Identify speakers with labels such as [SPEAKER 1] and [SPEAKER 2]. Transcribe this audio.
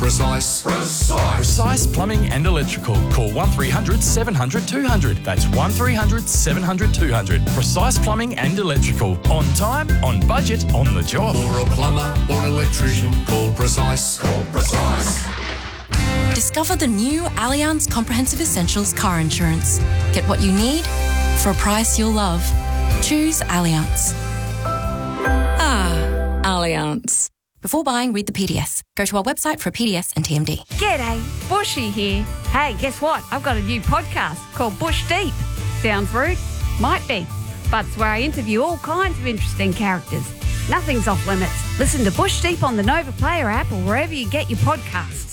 [SPEAKER 1] Precise.
[SPEAKER 2] Precise Plumbing and Electrical. Call 1300 700 200. That's 1300 700 200. Precise Plumbing and Electrical. On time, on budget, on the job.
[SPEAKER 1] For a plumber or electrician, call Precise. Call Precise.
[SPEAKER 3] Discover the new Allianz Comprehensive Essentials car insurance. Get what you need for a price you'll love. Choose Allianz. Allianz. Before buying, read the PDS. Go to our website for a PDS and TMD.
[SPEAKER 4] G'day, Bushy here. Hey, guess what? I've got a new podcast called Bush Deep. Sounds rude? Might be. But it's where I interview all kinds of interesting characters. Nothing's off limits. Listen to Bush Deep on the Nova Player app or wherever you get your podcasts.